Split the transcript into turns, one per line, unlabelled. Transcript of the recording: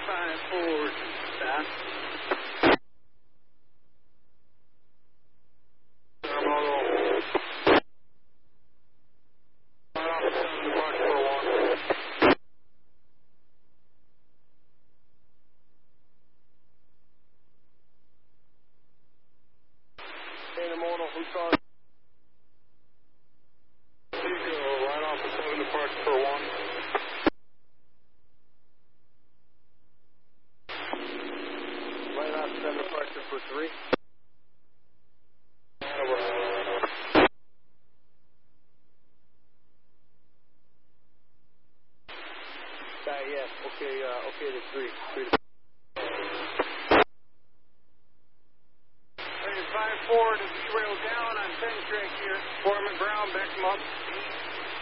forward. Stop.
Intermodal, we saw it. Right off the 7 departure for 1. Right off 7 departure for 3. Yes, okay to 3.
5-4 to 2 rail down on 10 track here. Foreman Brown, back him up.